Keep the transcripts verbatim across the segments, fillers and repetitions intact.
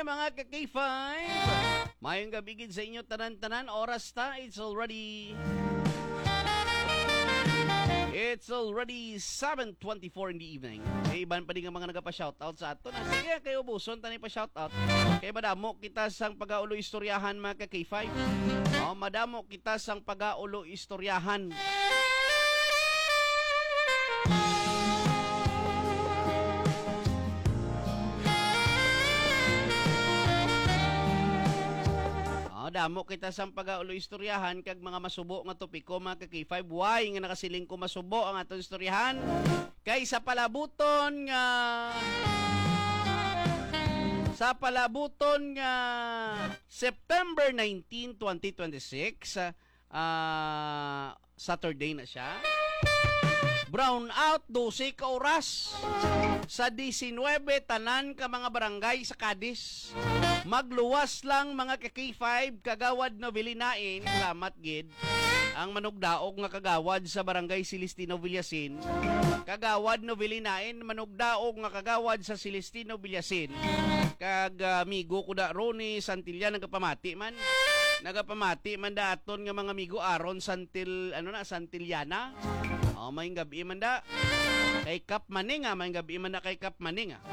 Mga ka-K five, mayong gabigid sa inyo tanan-tanan. Oras ta, it's already It's already seven twenty-four in the evening. Kaya iban pa din ang mga nagpa-shoutout sa ato na. Sige kayo buson, tani pa shoutout. Kaya madamo kita sang pag-aulo istoryahan mga ka-K five. Oh, madamo kita sang pag-aulo istoryahan. Damo kita sang pag-aulo istoryahan kag mga masubo nga topiko mga ka-K five. Why nga nakasiling ko masubo ang atong istoryahan? Kay sa palabuton nga sa palabuton nga September nineteenth, twenty twenty-six, uh, Saturday na siya. Brown out twelve ka oras sa nineteen tanan ka mga barangay sa Cadiz. Magluwas lang mga ka-K five kagawad no Vilinain. Salamat gid. Ang manugdaog nga kagawad sa barangay Celestino Villasin. Kagawad no Vilinain, manugdaog nga kagawad sa Celestino Villasin. Kag uh, migo ko da Roni Santillan nagapamati man. Nagapamati man daton nga mga migo aron Santil ano na Santillana. Oh, may gabi man da. Kay Kap Maninga, may gabi man da kay Kap Maninga.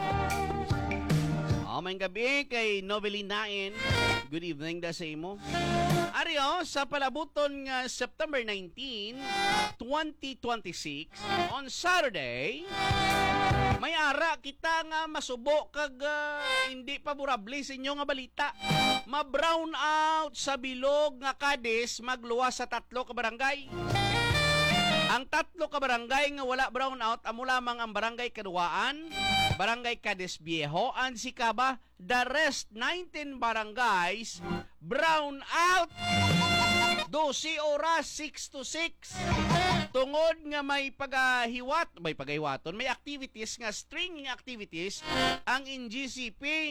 Oh, may gabi kay Novelinain. Good evening da sa imo. Ario, sa palabuton nga September nineteenth, twenty twenty-six, on Saturday, may ara kita nga masubo kag uh, hindi paborable sa inyo nga balita. Ma-brown out sa bilog nga Cadiz, magluwas sa tatlo ka barangay. Ang tatlo ka barangay nga wala brown out, amo lamang ang barangay Kaduaan, barangay Cadiz Viejo, and Sikaba. The rest nineteen barangays brown out. twelve oras, six to six. Tungod nga may pagahiwat, may pagahiwaton, may activities nga stringing activities ang N G C P.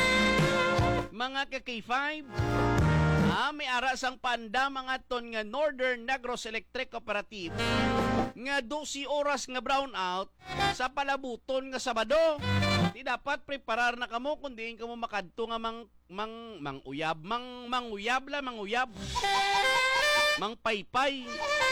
Mga ka-K five, Ah, may ara sang panda mga ton nga Northern Negros Electric Cooperative nga twelve oras nga brown out sa palabuton nga Sabado. Di dapat preparar na kamo kundi kamo makadto nga mang mang manguyab, mang manguyab la manguyab. Mang paypay.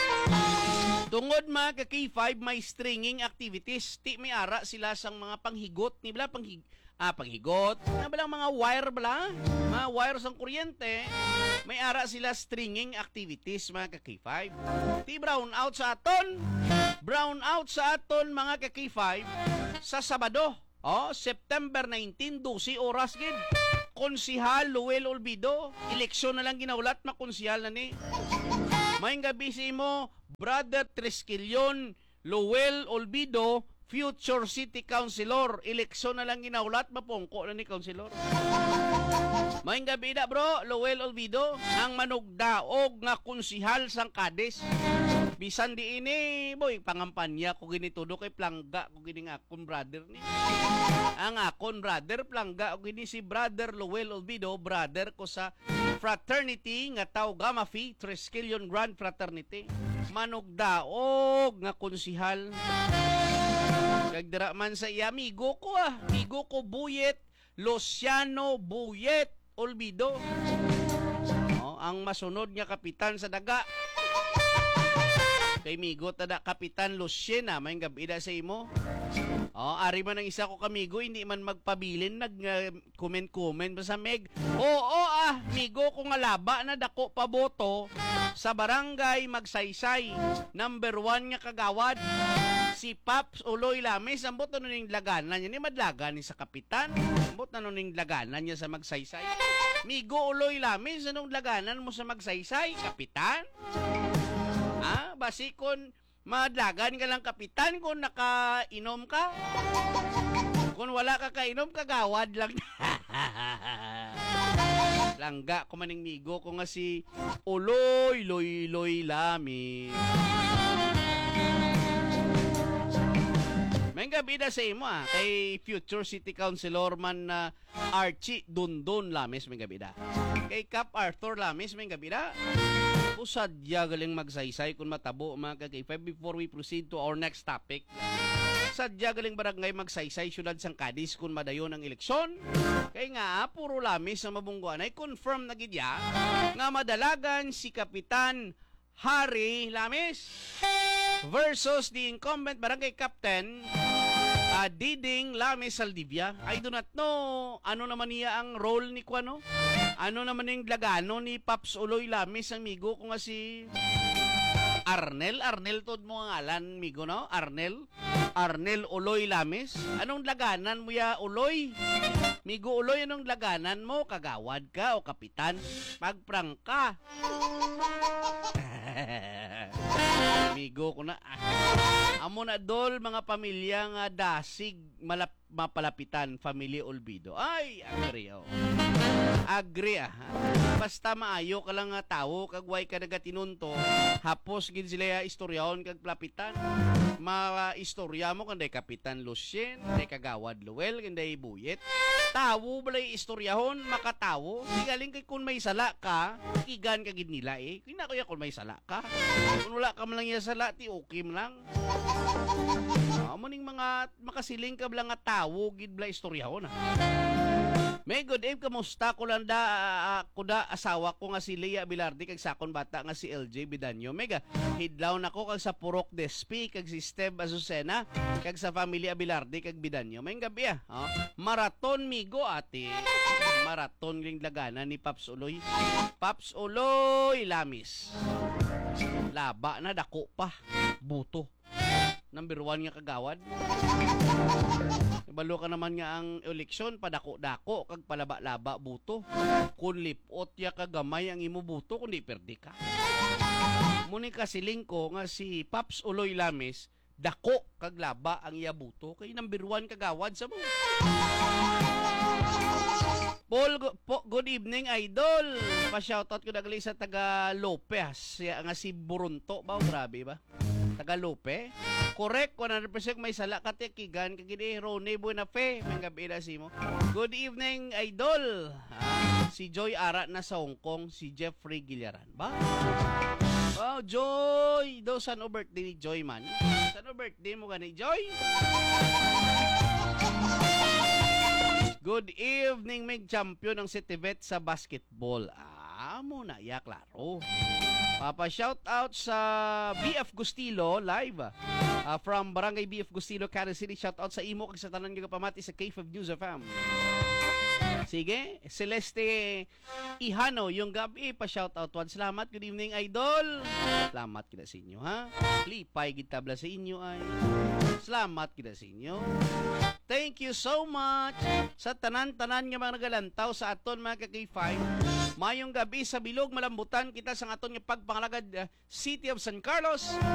Tungod mga ka-K five may stringing activities. Ti may ara sila sang mga panghigot ni bala panghig ah panghigot. Na balang mga wire bala, mga wire sang kuryente. May ara sila stringing activities mga ka-K five. Ti brown out sa aton. Brown out sa aton mga ka-K five sa Sabado. Oh, September nineteenth, twelve oras gid. Konsihal Luel Olvido, eleksyon na lang ginaulat makonsihal na ni. May gabi si mo, Brother Tresquillon Luel Olvido, future city councilor, eleksyon na lang ginaulat mapungko na ni councilor. May gabi na bro, Luel Olvido, ang manugdaog nga konsihal sang Cadiz. Bisan di ini, boy, pangampanya ko ginitudo kay Plangga ko gini nga akon brother ni. Ang akon brother Plangga ko gini si Brother Luel Olvido, brother ko sa fraternity nga Tau Gamma Phi Tresquillon Grand Fraternity. Manugdaog nga konsihal. Kagdara man sa iya amigo ko ah, amigo ko Buyet, Luciano Buyet Olvido. Oh, ang masunod nga kapitan sa daga. Kay migo tada Kapitan Lucena, may gabi da sa imo. Oh, ari man ang isa ko kamigo, hindi man magpabilin, nag-comment-comment uh, sa Meg. Oo, oh, oh, ah, migo ko nga laba na dako pa boto sa barangay Magsaysay. Number one nga kagawad, si Paps Uloy Lames. Ambot na nuning laganan niya, ni madlagan ni sa kapitan. Ambot na nuning laganan niya sa Magsaysay. Migo Uloy Lames, anong laganan mo sa Magsaysay? Kapitan? Ah, basikon madlagan ka lang kapitan kung nakainom ka. Kung wala ka kainom, kagawad lang. Langga ko maning migo ko nga si Uloy Loy Loy Lami. May gabi na sa imo ah, kay future city councilor man na uh, Archie Dundon Lames may gabi na. Kay Cap Arthur Lames may gabi na. Usadya galing magsaysay kung matabo mga ka-K five before we proceed to our next topic. Sadya galing barangay magsaysay syudad sang Cadiz kung madayon ang eleksyon. Kay nga, puro lamis na mabungguan ay confirm na gidya nga madalagan si Kapitan Harry Lamis versus the incumbent barangay captain uh, Diding Lamis Saldivia. I do not know ano naman niya ang role ni Kuano. Ano naman yung lagano ni Paps Uloy Lamis ang migo ko nga si Arnel. Arnel tod mo ang alan migo no? Arnel. Arnel Uloy Lamis. Anong laganan mo ya Uloy? Migo Uloy, anong laganan mo? Kagawad ka o kapitan? Magprang ka. Migo ko na. Amo na dol mga pamilya nga dasig malap, mapalapitan, family olbido. Ay, agree oh. Agree ah. Basta maayo ka lang nga tao, kagway ka nagatinunto, hapos gid sila istoryahon kag plapitan. Ma-istorya mo kanday Kapitan Lucien, kanday Kagawad Luel, kanday Buyet. Tawo balay istoryahon, makatawo. Di galing kay kung may sala ka, igan ka gid nila eh. Kina kuya kung may sala ka. Kung wala ka man lang yung sala, ti okay man lang. Amo ning mga makasiling ka lang nga tawo gid bala istoryahon ah. May good evening, kamusta ko lang da, uh, kuda asawa ko nga si Lea Bilardi kag sakon bata nga si L J Bidanyo. Mega, hidlaw nako kag sa Purok Despi kag si Steve Azucena kag sa familia Bilardi kag Bidanyo. May gabi ah. Oh. Maraton migo ate. Maraton ling lagana ni Paps Uloy. Paps Uloy Lamis. Laba na dako pa. Buto. Number one nga kagawad. Ibalo ka naman nga ang eleksyon, padako-dako, kag palaba-laba buto. Kung lipot ya kagamay ang imo buto, kundi perdi ka. Muni kasiling ko nga si Paps Uloy Lamis, dako kag laba ang iya buto, kay number one kagawad sa mo. Paul, po, good evening, idol. Pa-shoutout ko nagali sa taga Lopez, siya nga si Burunto ba? Grabe ba? Taga Lope. Correct, one hundred percent may sala katikigan kagini Ronnie Buenafe. May gabi na si mo. Good evening, idol. Ah, si Joy Ara na sa Hong Kong, si Jeffrey Gillaran. Ba? Wow, Joy. Daw saan o birthday ni Joy man? Saan o birthday mo gani, Joy? Good evening, may champion ng Citivet sa basketball. Ah, muna, ya, klaro. Papa shout out sa B F Gustilo live uh, from Barangay B F Gustilo, Quezon City. Shout out sa imo kag sa tanan nga pamati sa K five News F M. Sige, Celeste Ihano yung gabi pa shout out one. Salamat, good evening idol. Salamat kita sa inyo ha. Lipay gid tabla sa inyo ay. Salamat kita sa inyo. Thank you so much sa tanan-tanan nga mga nagalantaw sa aton mga ka-K five. Mayong gabi sa bilog malambutan kita sa aton nga pagpangalagad uh, City of San Carlos.